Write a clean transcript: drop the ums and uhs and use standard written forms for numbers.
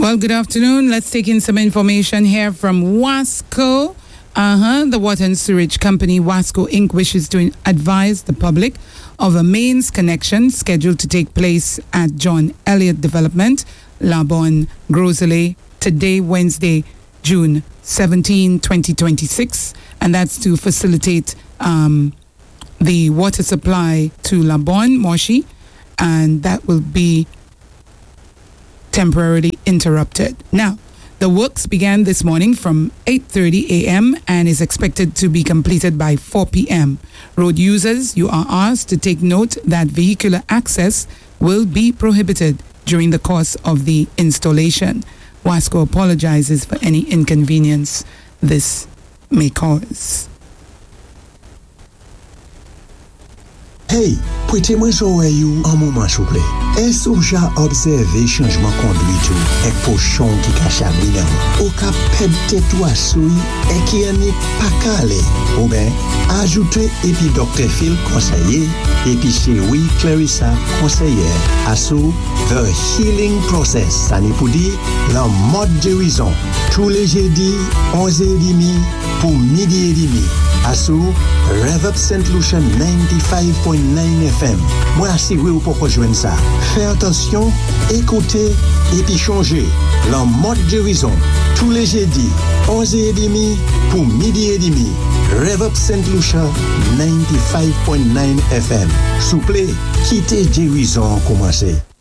Well, good afternoon. Let's take in some information here from Wasco. The Water and Sewage Company, Wasco Inc., wishes to advise the public of a mains connection scheduled to take place at John Elliott Development, Labon, Grosley, today, Wednesday, June 17, 2026. And that's to facilitate the water supply to Labon, Moshi, and that will be temporarily interrupted. Now, the works began this morning from 8:30 a.m. and is expected to be completed by 4 p.m. Road users, you are asked to take note that vehicular access will be prohibited during the course of the installation. Wasco apologizes for any inconvenience this may cause. Hey, prêtez-moi joyeux un moment, s'il vous plaît. Est-ce que j'ai observé changement conduite et pochon qui cache à bilan? Ou cap pète toi souille et qui n'est pas calé? Ou bien, ajoutez et puis Dr. Phil conseiller et puis chez oui Clarissa conseillère. Assou, The Healing Process. Ça n'est pour dire la mode guérison. Tous les jeudis, 11h30 pour midi et demi. Assou, Rev Up St. Lucia 95.9 FM. Moi, assuré ou pour rejoindre ça. Fais attention, écoutez et puis changez. La mode guérison. Tous les jeudis, 11h30 pour midi et demi. Rev Up St. Lucia 95.9 FM. S'il vous plaît, quittez guérison commencer.